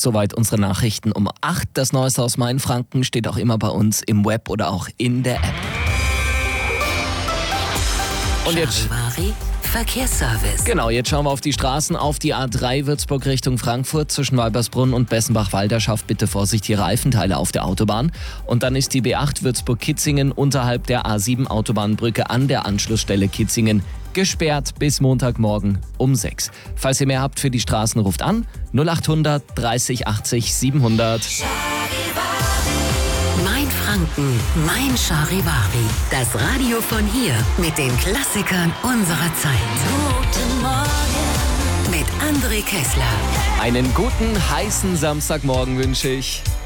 Soweit unsere Nachrichten um 8. Das Neueste aus Mainfranken steht auch immer bei uns im Web oder auch in der App. Und jetzt Verkehrsservice. Genau, jetzt schauen wir auf die Straßen, auf die A3 Würzburg Richtung Frankfurt zwischen Weibersbrunn und Bessenbach-Walderschaft. Bitte Vorsicht, die Reifenteile auf der Autobahn. Und dann ist die B8 Würzburg-Kitzingen unterhalb der A7 Autobahnbrücke an der Anschlussstelle Kitzingen gesperrt bis Montagmorgen um 6. Falls ihr mehr habt für die Straßen, ruft an 0800 30 80 700. Mainfranken, mein Charivari. Das Radio von hier mit den Klassikern unserer Zeit. Guten Morgen mit André Kessler. Einen guten, heißen Samstagmorgen wünsche ich.